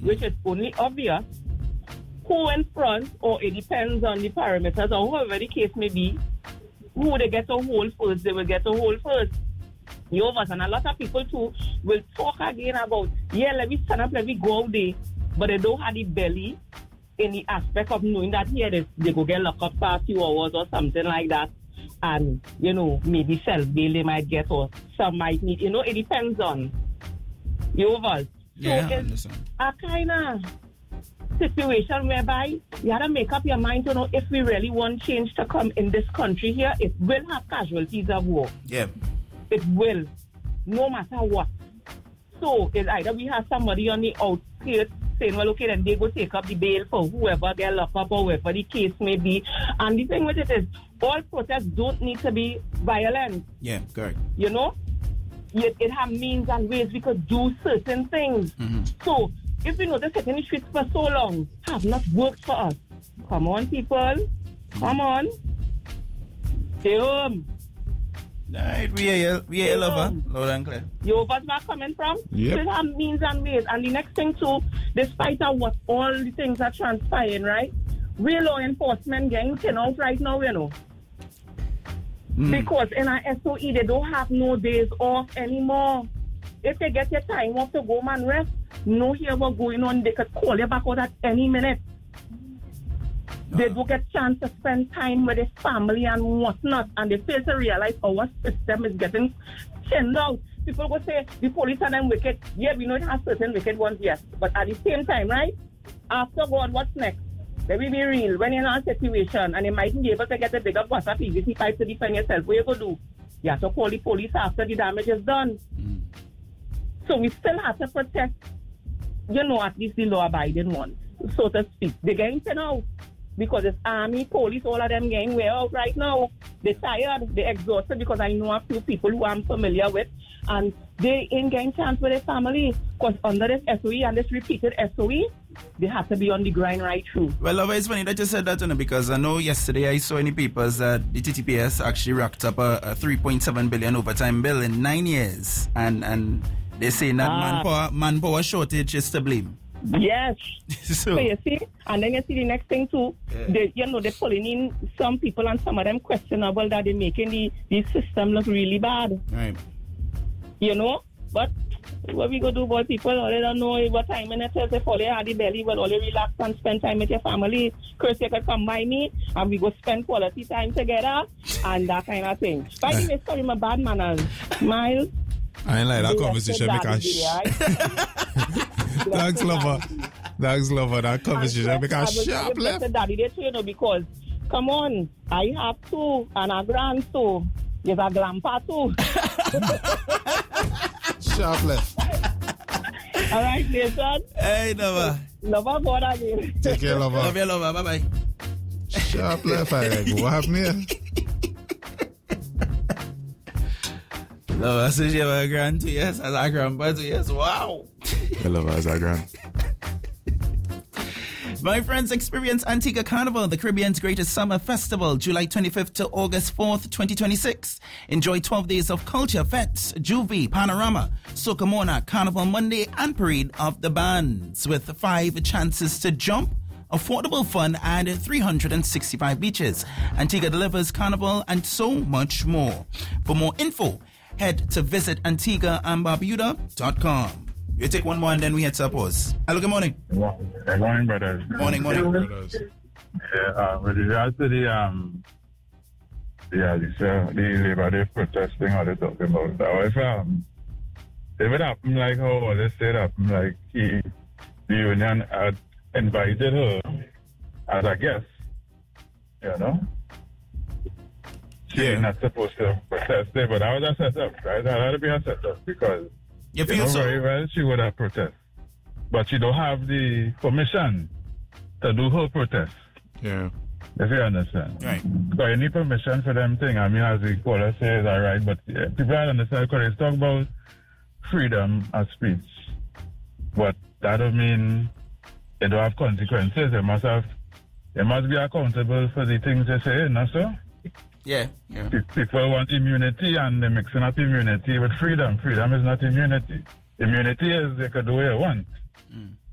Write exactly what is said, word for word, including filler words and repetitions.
which is only obvious, who in front, or it depends on the parameters, or whoever the case may be, who they get a hold first, they will get a hold first. You know, and a lot of people too will talk again about, yeah, let me stand up, let me go out there, but they don't have the belly in the aspect of knowing that here they, they go get locked up for a few hours or something like that. And, you know, maybe self-bail they might get, or some might need, you know, it depends on you over. So yeah, it's a kind of situation whereby you have to make up your mind to know if we really want change to come in this country here, it will have casualties of war. Yeah. It will, no matter what. So it's either we have somebody on the outskirts saying, well, okay, then they go take up the bail for whoever they're locked up or whatever the case may be. And the thing with it is, all protests don't need to be violent. Yeah, correct. You know? It, it have means and ways we could do certain things. Mm-hmm. So, if we know the sitting in the streets for so long have not worked for us, come on, people. Come on. Stay home. Right, we are we are lover, loud and clear. You over where coming from? Yep. It have means and ways. And the next thing too, despite of what all the things are transpiring, right? Real law enforcement gangs can out right now, you know. Mm. Because in our S O E, they don't have no days off anymore. If they get your time off to go and rest, no here what's going on, they could call you back out at any minute. Uh-huh. They do get chance to spend time with their family and whatnot, and they fail to realize our system is getting thinned out. People go say, the police are them wicked. Yeah, we know it has certain wicked ones, yes. But at the same time, right? After God, what's next? Let me be real. When you're in a situation and you mightn't be able to get a bigger bus of P V C pipe to defend yourself, what you going to do? You have to call the police after the damage is done. Mm. So we still have to protect, you know, at least the law-abiding ones, so to speak. They're getting thin out because it's army, police, all of them getting way out right now. They're tired, they're exhausted, because I know a few people who I'm familiar with, and they ain't getting chance with their family because under this S O E and this repeated S O E, they have to be on the grind right through. Well, Lova, it's funny that you said that, you know, because I know yesterday I saw in the papers that the T T P S actually racked up a, a three point seven billion overtime bill in nine years, and and they're saying that ah. manpower manpower shortage is to blame. Yes. so, so you see, and then you see the next thing too. Yeah. They, you know, they're pulling in some people, and some of them questionable that they're making the, the system look really bad. Right. You know, but what we go do about people? All they don't know what time in it is. If all they had the belly, well, all they relax and spend time with your family. Chris, you could come by me and we go spend quality time together and that kind of thing. By the way, sorry, my bad manners. Miles. I ain't like that conversation because... Thanks, Lover. Thanks, Lover. That conversation because sharp left. Daddy, they you know, because, come on, I have two and a grand two. There's a grandpa too. Sharp left. All right, Jason. Hey, Lover. Lover, God again. Take care, Lover. Love you, Lover. Bye-bye. Sharp left, I like. What happened here? Lover says you have a grand two years, as a grandpa two years. Wow. I love her as a grand. My friends, experience Antigua Carnival, the Caribbean's greatest summer festival, July twenty-fifth to August fourth, twenty twenty-six. Enjoy twelve days of culture, fetes, juvie, panorama, soca mona, carnival Monday, and parade of the bands, with five chances to jump, affordable fun, and three hundred sixty-five beaches. Antigua delivers carnival and so much more. For more info, head to visit antigua and barbuda dot com. You take one more and then we head to a pause. Hello, good morning. Good morning, brothers. Morning, morning. Brothers. Yeah, uh, with regards to the, um, yeah, this, uh, the Labor Day protesting, how they talking about that. If, um, if it happened like how they said happened, like he, the union had invited her as a guest, you know? She's yeah. not supposed to protest there, but that was a setup, right? That had to be a setup because you feel you know so? very well she would have protest. But she don't have the permission to do her protest. Yeah. If you understand. Right. So you need permission for them thing. I mean, as the caller says, all right, but yeah, people don't understand because they talk about freedom of speech. But that don't mean they don't have consequences. They must have, they must be accountable for the things they say, not so? Yeah, yeah. People want immunity and they're mixing up immunity with freedom. Freedom is not immunity. Immunity is they can do what they want. Mm.